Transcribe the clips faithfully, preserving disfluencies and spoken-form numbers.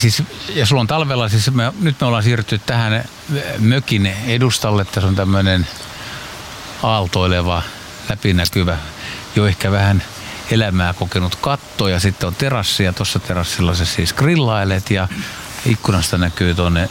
Siis, ja sulla on talvella, siis me, nyt me ollaan siirrytty tähän mökin edustalle. Tässä on tämmöinen aaltoileva, läpinäkyvä, jo ehkä vähän elämää kokenut katto. Ja sitten on terassi ja tuossa terassilla sä siis grillailet ja ikkunasta näkyy tuonne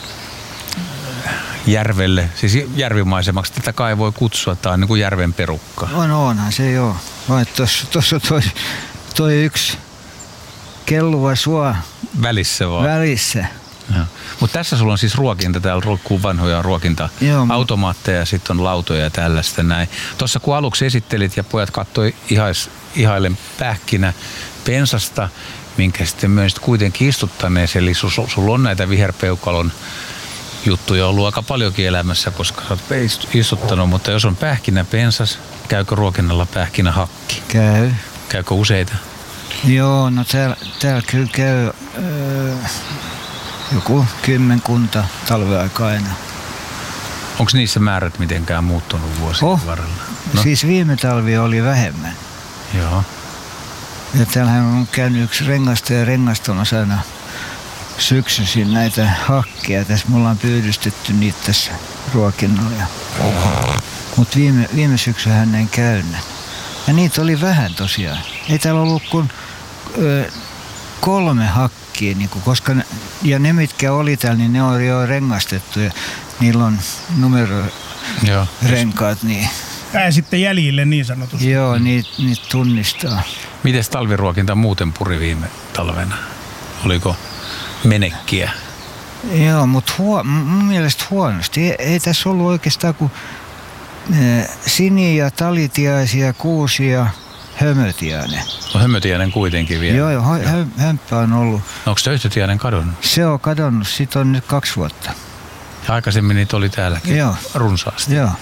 järvelle, siis järvimaisemaksi. Tätä kai voi kutsua, tämä on niin kuin järven perukka. On, onhan se joo. Tuossa on toi, toi yksi kelluva suo. Välissä vaan. Välissä. Mutta tässä sulla on siis ruokinta, täällä roikkuu vanhoja ruokinta-automaatteja ja sitten on lautoja ja tällaista näin. Tuossa kun aluksi esittelit ja pojat katsoi ihais, ihailen pähkinä pensasta, minkä sitten myönsit kuitenkin istuttaneesi, eli sul, sulla on näitä viherpeukalon juttuja ollut aika paljonkin elämässä, koska sä oot istuttanut, mutta jos on pähkinä pensas, käykö ruokinnalla pähkinä hakki? Käy. Käykö useita? Joo, no täällä, täällä kyllä käy öö, joku kymmenkunta talveaikaa aina. Onko niissä määrät mitenkään muuttunut vuosien oh, varrella? No. Siis viime talvi oli vähemmän. Joo. Ja täällähän on käynyt yksi rengastaja rengastamassa aina syksyisin näitä hakkeja. Tässä me ollaan pyydystetty niitä tässä ruokinnalla. Mutta viime, viime syksyhän en käynyt. Ja niitä oli vähän tosiaan. Ei täällä ollut kuin ö, kolme hakkia, niin kuin, koska ne, ja ne mitkä oli täällä, niin ne on jo rengastettu ja niillä on numerorenkaat. Niin. Pää sitten jäljille niin sanotusti. Joo, niitä niit tunnistaa. Mites talviruokinta muuten puri viime talvena? Oliko menekkiä? Joo, mutta huo, mun mielestä huonosti. Ei, ei tässä ollut oikeastaan kuin e, siniä, talitiaisia, kuusia, hömötiainen. No hömötiainen kuitenkin vielä. Joo, joo hö, hömppä on ollut. Onko töyhtötiainen kadonnut? Se on kadonnut, sit on nyt kaksi vuotta. Ja aikaisemmin niitä oli täälläkin joo. runsaasti. Joo.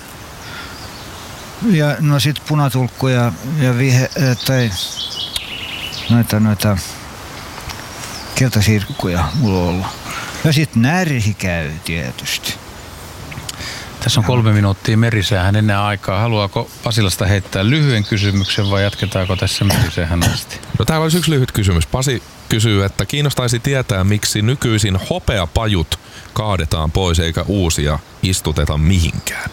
Ja no sit punatulkku ja, ja vihe, tai noita, noita keltasirkkuja mulla on ollut. Ja sit närhi käy tietysti. Tässä on kolme minuuttia merisäähän ennen aikaa. Haluaako Pasilasta heittää lyhyen kysymyksen vai jatketaanko tässä merisäähän asti? No täällä olisi yksi lyhyt kysymys. Pasi kysyy, että kiinnostaisi tietää, miksi nykyisin hopeapajut kaadetaan pois eikä uusia istuteta mihinkään.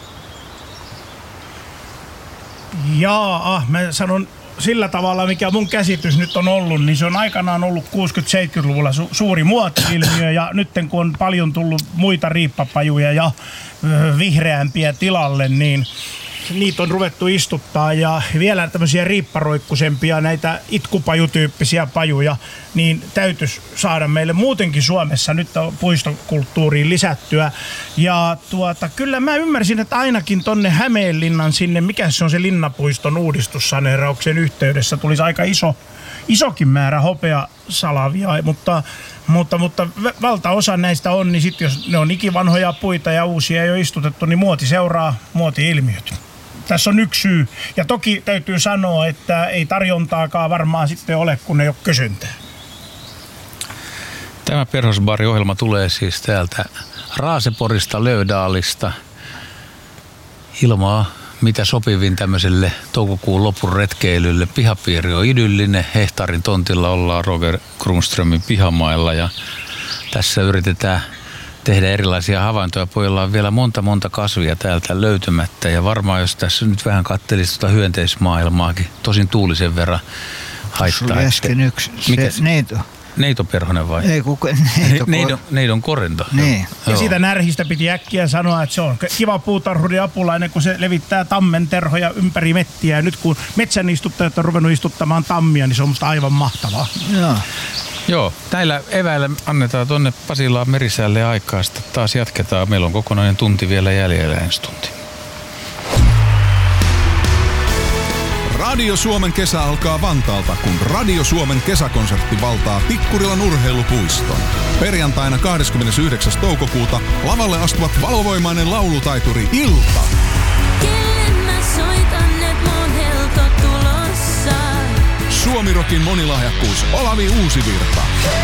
Jaa, mä sanon sillä tavalla, mikä mun käsitys nyt on ollut, niin se on aikanaan ollut kuusikymmentä-seitsemänkymmentäluvulla su- suuri muoti-ilmiö ja nyt kun on paljon tullut muita riippapajuja ja ö, vihreämpiä tilalle, niin niitä on ruvettu istuttaa ja vielä tämmöisiä riipparoikkusempia näitä itkupajutyyppisiä pajuja, niin täytyisi saada meille muutenkin Suomessa nyt on puistokulttuuriin lisättyä. Ja tuota, kyllä mä ymmärsin, että ainakin tonne Hämeenlinnan sinne, mikä se on se Linnapuiston uudistussaneerauksen yhteydessä, tulisi aika iso, isokin määrä hopeasalavia, mutta Mutta, mutta valtaosa näistä on, niin sitten jos ne on ikivanhoja puita ja uusia ei ole istutettu, niin muoti seuraa muoti-ilmiöt. Tässä on yksi syy. Ja toki täytyy sanoa, että ei tarjontaakaan varmaan sitten ole, kun ei ole kysyntää. Tämä Perhosbaari-ohjelma tulee siis täältä Raaseporista, Löydaalista. Ilmaa mitä sopivin tämmöiselle toukokuun lopun retkeilylle. Pihapiiri on idyllinen. Hehtaarin tontilla ollaan Roger Kronströmin pihamailla ja tässä yritetään tehdä erilaisia havaintoja. Pojilla on vielä monta monta kasvia täältä löytymättä ja varmaan jos tässä nyt vähän katselisi tuota hyönteismaailmaakin, tosin tuulisen verran haittaa. Sulla äsken yksi, se neito. Neitoperhonen vai? Ei, kuka, neito, neidon, neidon korento. Niin. Ja siitä närhistä piti äkkiä sanoa, että se on kiva puutarhurin apulainen, kun se levittää tammen terhoja ympäri mettiä. Ja nyt kun metsän istuttajat on ruvennut istuttamaan tammia, niin se on musta aivan mahtavaa. Joo. Joo, näillä eväillä annetaan tuonne Pasilaan Merisäälle aikaa, sitten taas jatketaan. Meillä on kokonainen tunti vielä jäljellä ensi tunti. Radio Suomen kesä alkaa Vantaalta, kun Radio Suomen kesäkonsertti valtaa Tikkurilan urheilupuiston. Perjantaina kahdeskymmenesyhdeksäs toukokuuta lavalle astuvat valovoimainen laulutaituri Ilta. Kelle mä soitan, et mun helto tulossa. Suomirokin monilahjakkuus Olavi Uusivirta.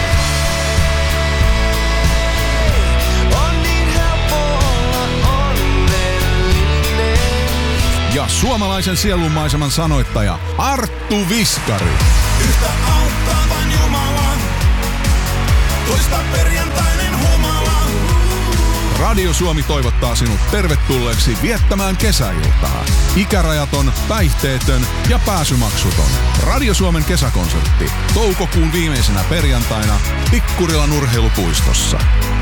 On niin helppo olla onnellinen. Ja suomalaisen sielunmaiseman sanoittaja Arttu Viskari. Yhtä auttavan Jumalan toista perjantainen humala. Radio Suomi toivottaa sinut tervetulleeksi viettämään kesäiltaa. Ikärajaton, päihteetön ja pääsymaksuton. Radio Suomen kesäkonsertti. Toukokuun viimeisenä perjantaina Tikkurilan urheilupuistossa.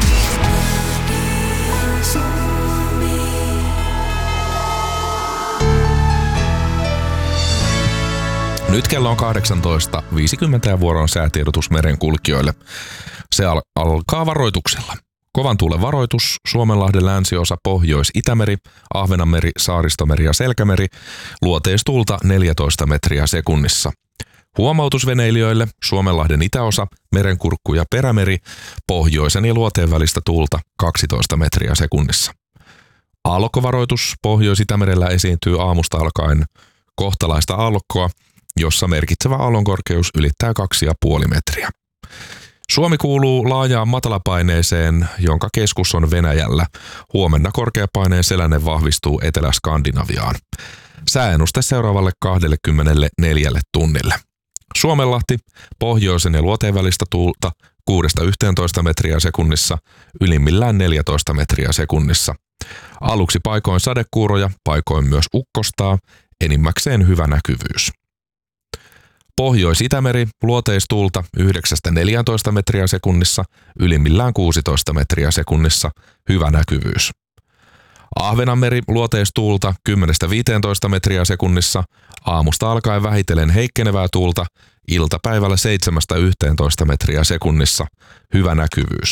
Nyt kello on kahdeksantoista viisikymmentä ja vuoro on säätiedotus merenkulkijoille. Se al- alkaa varoituksella. Kovan tuulen varoitus, Suomenlahden länsiosa, Pohjois-Itämeri, Ahvenanmeri, Saaristomeri ja Selkämeri, luoteistuulta neljätoista metriä sekunnissa. Huomautus veneilijöille, Suomenlahden itäosa, Merenkurkku ja Perämeri, pohjoisen ja luoteen välistä tuulta kaksitoista metriä sekunnissa. Aallokkovaroitus, Pohjois-Itämerellä esiintyy aamusta alkaen kohtalaista aallokkoa, jossa merkitsevä aallonkorkeus ylittää kaksi pilkku viisi metriä. Suomi kuuluu laajaan matalapaineeseen, jonka keskus on Venäjällä. Huomenna korkeapaineen selänne vahvistuu Etelä-Skandinaviaan. Sääennuste seuraavalle kaksikymmentäneljä tunnille. Suomenlahti, pohjoisen ja luoteen välistä tuulta kuudesta yhteentoista metriä sekunnissa, ylimmillään neljätoista metriä sekunnissa. Aluksi paikoin sadekuuroja, paikoin myös ukkostaa, enimmäkseen hyvä näkyvyys. Pohjois-Itämeri, luoteistuulta yhdeksästä neljääntoista metriä sekunnissa, ylimmillään kuusitoista metriä sekunnissa, hyvä näkyvyys. Ahvenanmeri, luoteistuulta kymmenestä viiteentoista metriä sekunnissa, aamusta alkaen vähitellen heikkenevää tuulta, iltapäivällä seitsemästä yhteentoista metriä sekunnissa, hyvä näkyvyys.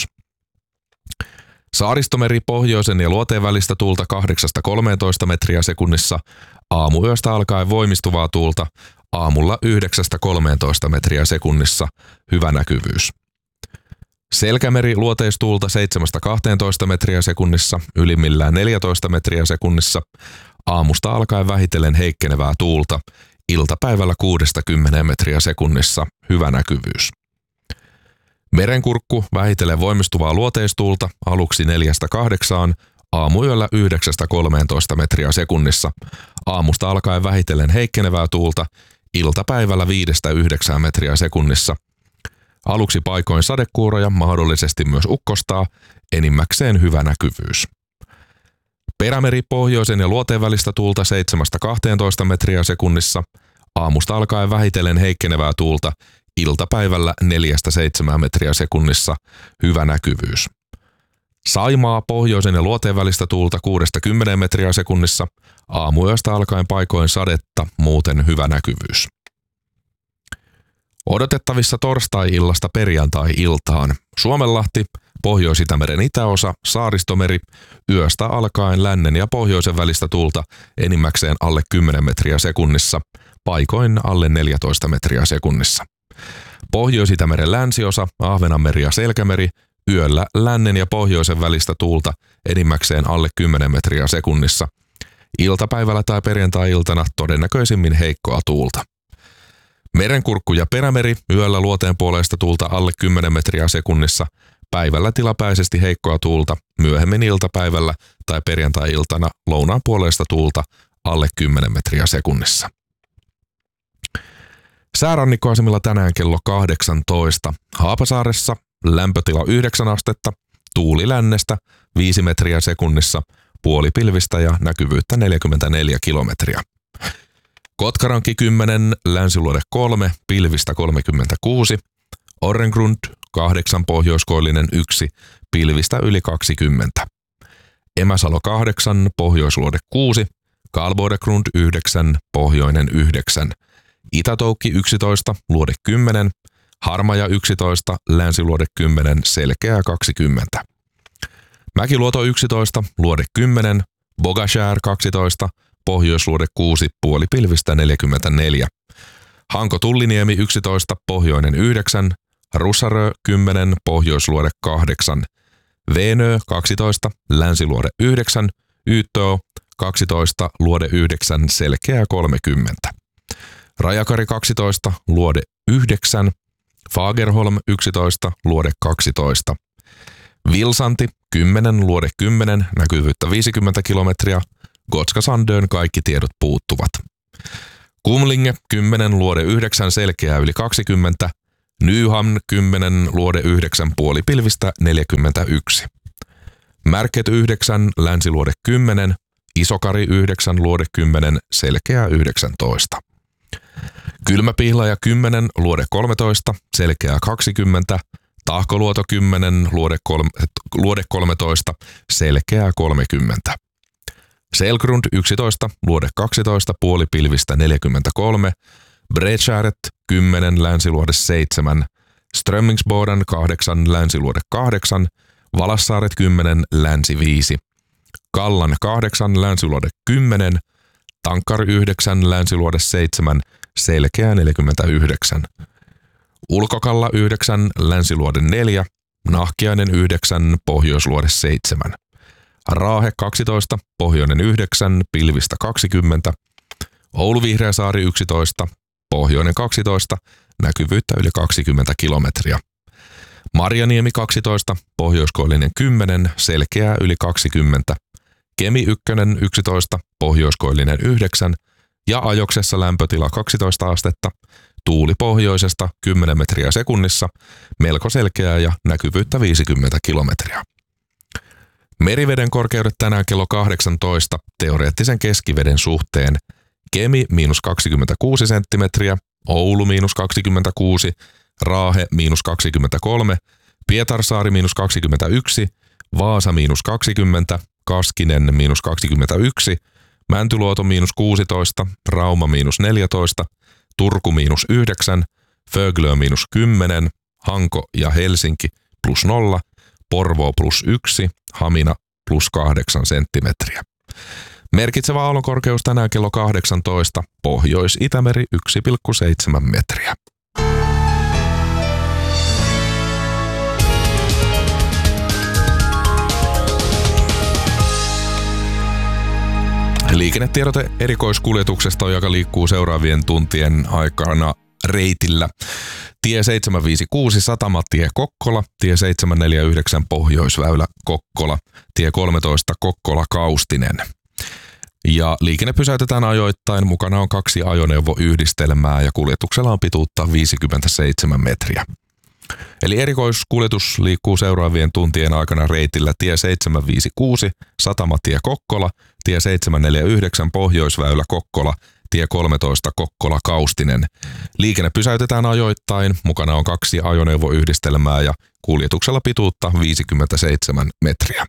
Saaristomeri, pohjoisen ja luoteen välistä tuulta kahdeksasta kolmeentoista metriä sekunnissa, aamuyöstä alkaen voimistuvaa tuulta, aamulla yhdeksästä kolmeentoista metriä sekunnissa, hyvä näkyvyys. Selkämeri, luoteistuulta seitsemästä kahteentoista metriä sekunnissa, ylimmillään neljätoista metriä sekunnissa, aamusta alkaen vähitellen heikkenevää tuulta, iltapäivällä kuudesta kymmeneen metriä sekunnissa, hyvä näkyvyys. Merenkurkku, vähitellen voimistuvaa luoteistuulta, aluksi neljästä kahdeksaan, aamuyöllä yhdeksästä kolmeentoista metriä sekunnissa, aamusta alkaen vähitellen heikkenevää tuulta, iltapäivällä viidestä yhdeksään metriä sekunnissa. Aluksi paikoin sadekuuroja, mahdollisesti myös ukkostaa, enimmäkseen hyvä näkyvyys. Perämeri, pohjoisen ja luoteen välistä tuulta seitsemästä kahteentoista metriä sekunnissa, aamusta alkaen vähitellen heikkenevää tuulta, iltapäivällä neljästä seitsemään metriä sekunnissa, hyvä näkyvyys. Saimaa, pohjoisen ja luoteen välistä tuulta kuudesta kymmeneen metriä sekunnissa, aamuyöstä alkaen paikoin sadetta, muuten hyvä näkyvyys. Odotettavissa torstai-illasta perjantai-iltaan. Suomenlahti, Pohjois-Itämeren itäosa, Saaristomeri, yöstä alkaen lännen ja pohjoisen välistä tuulta enimmäkseen alle kymmenen metriä sekunnissa, paikoin alle neljätoista metriä sekunnissa. Pohjois-Itämeren länsiosa, Ahvenanmeri ja Selkämeri, yöllä lännen ja pohjoisen välistä tuulta enimmäkseen alle kymmenen metriä sekunnissa. Iltapäivällä tai perjantai-iltana todennäköisimmin heikkoa tuulta. Merenkurkku ja Perämeri, yöllä luoteen puoleista tuulta alle kymmenen metriä sekunnissa, päivällä tilapäisesti heikkoa tuulta, myöhemmin iltapäivällä tai perjantai-iltana lounaan puoleista tuulta alle kymmenen metriä sekunnissa. Säärannikkoasemilla tänään kello kahdeksantoista. Haapasaaressa lämpötila yhdeksän astetta, tuuli lännestä viisi metriä sekunnissa, puolipilvistä ja näkyvyyttä neljäkymmentäneljä kilometriä. Kotkaranki kymmenen, länsiluode kolme, pilvistä kolmekymmentäkuusi, Orrengrund kahdeksan, pohjoiskoillinen yksi, pilvistä yli kaksikymmentä. Emäsalo kahdeksan, pohjoisluode kuusi, Karlbodegrund yhdeksän, pohjoinen yhdeksän. Itätoukki yksitoista, luode kymmenen, Harmaja yksitoista, länsiluode kymmenen, selkeää kaksikymmentä. Mäkiluoto yksitoista, luode kymmenen, Bogashär kaksitoista, pohjoisluode kuusi, puolipilvistä neljäkymmentäneljä. Hanko Tulliniemi yksitoista, pohjoinen yhdeksän, Russarö kymmenen, pohjoisluode kahdeksan. Veenö kaksitoista, länsiluode yhdeksän, Yttö kaksitoista, luode yhdeksän, selkeää kolmekymmentä. Rajakari kaksitoista, luode yhdeksän, Fagerholm yksitoista, luode kaksitoista. Vilsanti kymmenen, luode kymmenen, näkyvyyttä viisikymmentä kilometriä. Gotska Sandön kaikki tiedot puuttuvat. Kumlinge kymmenen, luode yhdeksän, selkeää yli kaksikymmentä. Nyhamn kymmenen, luode yhdeksän, puolipilvistä neljäkymmentäyksi. Märket yhdeksän, länsiluode kymmenen, Isokari yhdeksän, luode kymmenen, selkeää yhdeksäntoista. Kylmäpihlaja kymmenen, luode kolmetoista, selkeää kaksikymmentä. Tahkoluoto kymmenen, luode, kolme, luode kolmetoista, selkeää kolmekymmentä. Selgrund yksitoista, luode kaksitoista, puolipilvistä neljäkymmentäkolme. Bredskäret kymmenen, länsiluode seitsemän. Strömmingsboden kahdeksan, länsiluode kahdeksan. Valassaaret kymmenen, länsi viisi. Kallan kahdeksan, länsiluode kymmenen. Tankkari yhdeksän, länsiluode seitsemän, selkeää neljäkymmentäyhdeksän. Ulkokalla yhdeksän, länsiluode neljä. Nahkiainen yhdeksän, pohjoisluode seitsemän. Raahe kaksitoista, pohjoinen yhdeksän, pilvistä kaksikymmentä. Oulu Vihreäsaari yksitoista, pohjoinen kaksitoista, näkyvyyttä yli kaksikymmentä kilometriä. Marjaniemi kaksitoista, pohjoiskoillinen kymmenen, selkeää yli kaksikymmentä. Kemi ykkönen yksitoista, pohjoiskoillinen yhdeksän ja Ajoksessa lämpötila kaksitoista astetta. Tuuli pohjoisesta kymmenen metriä sekunnissa, melko selkeää ja näkyvyyttä viisikymmentä kilometriä. Meriveden korkeudet tänään kello kahdeksantoista teoreettisen keskiveden suhteen. Kemi miinus kaksikymmentäkuusi senttimetriä, Oulu miinus kaksikymmentäkuusi, Raahe miinus kaksikymmentäkolme, Pietarsaari miinus kaksikymmentäyksi, Vaasa miinus kaksikymmentä, Kaskinen miinus kaksikymmentäyksi, Mäntyluoto miinus kuusitoista, Rauma miinus neljätoista, Turku miinus yhdeksän, Föglö miinus kymmenen, Hanko ja Helsinki plus nolla, Porvoo plus yksi, Hamina plus kahdeksan senttimetriä. Merkitsevä aallonkorkeus tänään kello kahdeksantoista, Pohjois-Itämeri yksi pilkku seitsemän metriä. Liikennetiedote erikoiskuljetuksesta, joka liikkuu seuraavien tuntien aikana reitillä. Tie seitsemänsataaviisikymmentäkuusi Satamatie Kokkola, tie seitsemänsataaneljäkymmentäyhdeksän Pohjoisväylä Kokkola, tie kolmetoista Kokkola Kaustinen. Ja liikenne pysäytetään ajoittain, mukana on kaksi ajoneuvoyhdistelmää ja kuljetuksella on pituutta viisikymmentäseitsemän metriä. Eli erikoiskuljetus liikkuu seuraavien tuntien aikana reitillä tie seitsemänsataaviisikymmentäkuusi Satamatie Kokkola, tie seitsemänsataaneljäkymmentäyhdeksän Pohjoisväylä Kokkola, tie kolmetoista Kokkola Kaustinen. Liikenne pysäytetään ajoittain, mukana on kaksi ajoneuvoyhdistelmää ja kuljetuksella pituutta viisikymmentäseitsemän metriä.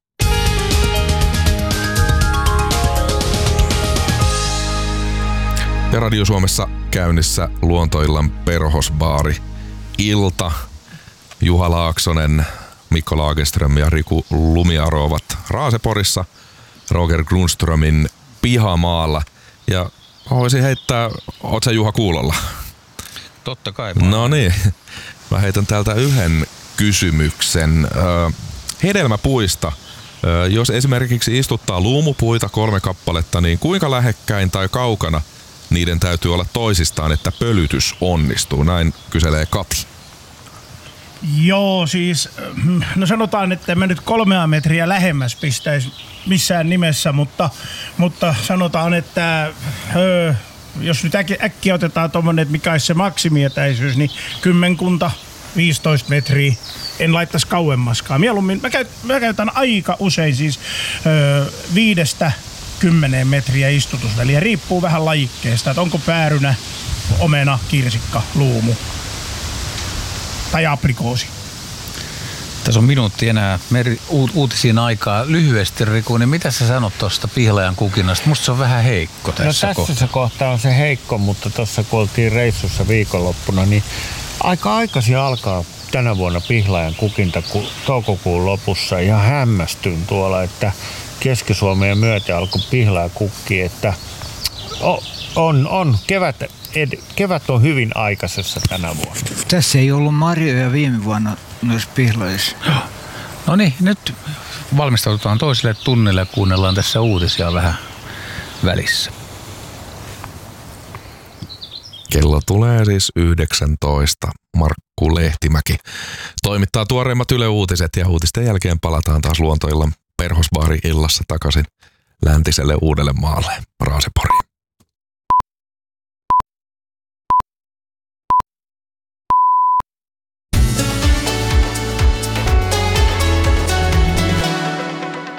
Ja Radio Suomessa käynnissä Luontoillan perhosbaari ilta. Juha Laaksonen, Mikko Lagerström ja Riku Lumiaro ovat Raaseporissa Roger Grundströmin pihamaalla. Ja voisin heittää, oot sä Juha kuulolla? Totta kai. No niin, mä heitän täältä yhden kysymyksen. Hedelmäpuista, jos esimerkiksi istuttaa luumupuita kolme kappaletta, niin kuinka lähekkäin tai kaukana niiden täytyy olla toisistaan, että pölytys onnistuu? Näin kyselee Kati. Joo, siis no sanotaan, että mä nyt kolmea metriä lähemmäs pistäisi missään nimessä, mutta, mutta sanotaan, että öö, jos nyt äk, äkkiä otetaan tommonen, että mikä olisi se maksimietäisyys, niin kymmenkunta, viisitoista metriä, en laittaisi kauemmaskaan. Mieluummin, mä, käyt, mä käytän aika usein siis öö, viidestä kymmeneen metriä istutusväliä. Riippuu vähän lajikkeesta, että onko päärynä, omena, kirsikka, luumu tai aprikoosi. Tässä on minuutti enää meri, uut, uutisiin aikaa. Lyhyesti Riku, niin mitä sä sanot tuosta pihlajan kukinnasta? Musta se on vähän heikko tässä, no, tässä kohtaa. se kohta on se heikko, mutta tuossa kun oltiin reissussa viikonloppuna, niin aika aikaisin alkaa tänä vuonna pihlajan kukinta ku, toukokuun lopussa. Ihan hämmästyn tuolla, että Keski-Suomeen myöten alkoi pihlaja kukki, että on, on, on kevät, ed, kevät on hyvin aikaisessa tänä vuonna. Tässä ei ollut marjoja viime vuonna noissa pihlajissa. No niin, nyt valmistaudutaan toiselle tunnille ja kuunnellaan tässä uutisia vähän välissä. Kello tulee siis yhdeksäntoista. Markku Lehtimäki toimittaa tuoreimmat Yle Uutiset ja uutisten jälkeen palataan taas Luontoillan perhosbaari illassa takaisin läntiselle Uudellemaalle, Raaseporiin.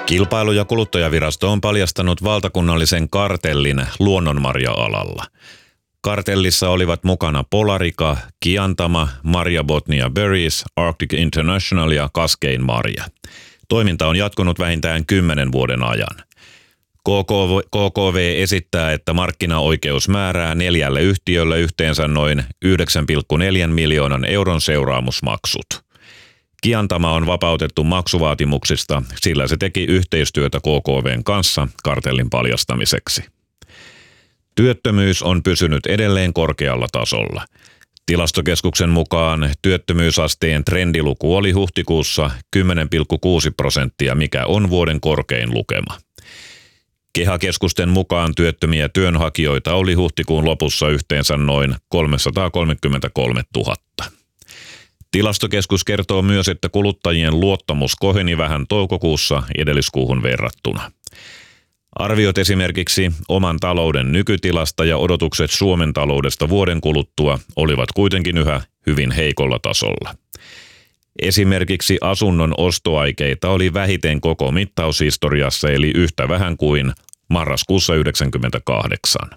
Kilpailu- ja kuluttajavirasto on paljastanut valtakunnallisen kartellin luonnonmarja-alalla. Kartellissa olivat mukana Polarica, Kiantama, Marja Botnia Berries, Arctic International ja Kaskein Marja. Toiminta on jatkunut vähintään kymmenen vuoden ajan. K K V esittää, että markkinaoikeus määrää neljälle yhtiölle yhteensä noin yhdeksän pilkku neljä miljoonan euron seuraamusmaksut. Kiantama on vapautettu maksuvaatimuksista, sillä se teki yhteistyötä K K V:n kanssa kartellin paljastamiseksi. Työttömyys on pysynyt edelleen korkealla tasolla. Tilastokeskuksen mukaan työttömyysasteen trendiluku oli huhtikuussa kymmenen pilkku kuusi prosenttia, mikä on vuoden korkein lukema. Kehakeskusten mukaan työttömiä työnhakijoita oli huhtikuun lopussa yhteensä noin kolmesataakolmekymmentäkolmetuhatta. Tilastokeskus kertoo myös, että kuluttajien luottamus koheni vähän toukokuussa edelliskuuhun verrattuna. Arviot esimerkiksi oman talouden nykytilasta ja odotukset Suomen taloudesta vuoden kuluttua olivat kuitenkin yhä hyvin heikolla tasolla. Esimerkiksi asunnon ostoaikeita oli vähiten koko mittaushistoriassa, eli yhtä vähän kuin marraskuussa yhdeksänkymmentäkahdeksan.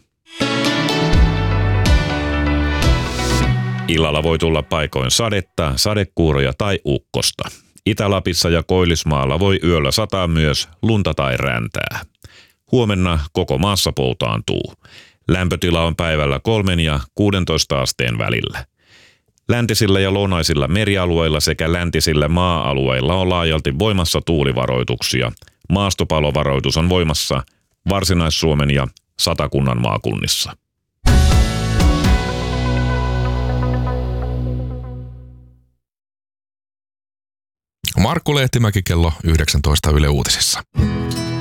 Illalla voi tulla paikoin sadetta, sadekuuroja tai ukkosta. Itä-Lapissa ja Koillismaalla voi yöllä sataa myös lunta tai räntää. Huomenna koko maassa poutaantuu. Lämpötila on päivällä kolmen ja kuudentoista asteen välillä. Läntisillä ja lounaisilla merialueilla sekä läntisillä maa-alueilla on laajalti voimassa tuulivaroituksia. Maastopalovaroitus on voimassa Varsinais-Suomen ja Satakunnan maakunnissa. Markku Lehtimäki kello yhdeksäntoista Yle Uutisissa.